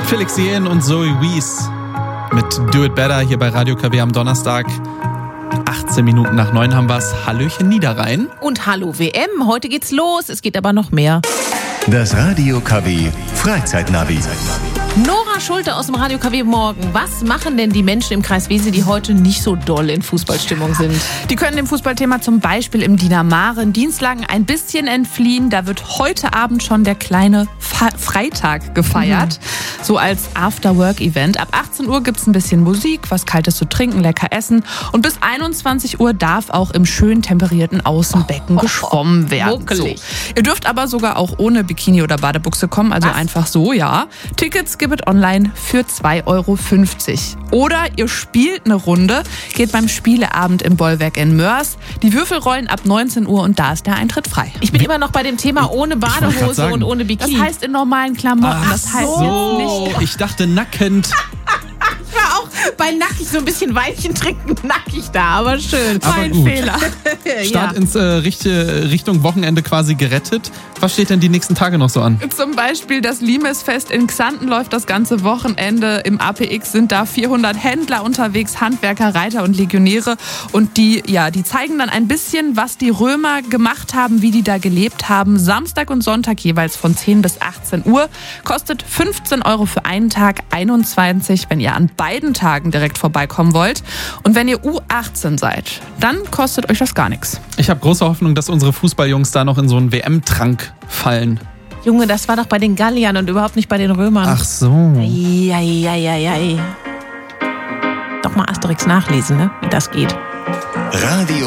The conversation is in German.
Felix Jähn und Zoe Wees mit Do It Better hier bei Radio KW am Donnerstag. 18 Minuten nach 9 haben wir's. Hallöchen Niederrhein. Und hallo WM, heute geht's los, es geht aber noch mehr. Das Radio KW Freizeitnavi. Nora Schulte aus dem Radio KW Morgen. Was machen denn die Menschen im Kreis Wesel, die heute nicht so doll in Fußballstimmung sind? Die können dem Fußballthema zum Beispiel im Diener-Maren Dienstlagen ein bisschen entfliehen. Da wird heute Abend schon der kleine Freitag gefeiert. So als After-Work-Event. Ab 18 Uhr gibt's ein bisschen Musik, was Kaltes zu trinken, lecker essen. Und bis 21 Uhr darf auch im schön temperierten Außenbecken geschwommen werden. So. Ihr dürft aber sogar auch ohne Bikini oder Badebuchse kommen. Also einfach so, ja. Tickets gibt es online für 2,50 Euro. Oder ihr spielt eine Runde, geht beim Spieleabend im Bollwerk in Mörs. Die Würfel rollen ab 19 Uhr und da ist der Eintritt frei. Ich bin immer noch bei dem Thema ohne Badehose und ohne Bikini. Das heißt in normalen Klamotten. Das heißt So, jetzt nicht. ich dachte nackend. Ich war auch bei nackig so ein bisschen Weilchen trinken, nackig da, aber schön. Kein gut. Fehler. Start ins Richtung Wochenende quasi gerettet. Was steht denn die nächsten Tage noch so an? Zum Beispiel das Limesfest in Xanten läuft das ganze Wochenende. Im APX sind da 400 Händler unterwegs, Handwerker, Reiter und Legionäre. Und die zeigen dann ein bisschen, was die Römer gemacht haben, wie die da gelebt haben. Samstag und Sonntag jeweils von 10 bis 18 Uhr. Kostet 15 Euro für einen Tag, 21, wenn ihr an beiden Tagen direkt vorbeikommen wollt. Und wenn ihr U18 seid, dann kostet euch das gar nichts. Ich habe große Hoffnung, dass unsere Fußballjungs da noch in so einen WM-Trank fallen. Junge, das war doch bei den Galliern und überhaupt nicht bei den Römern. Ach so. Doch mal Asterix nachlesen, ne? Wie das geht. Radio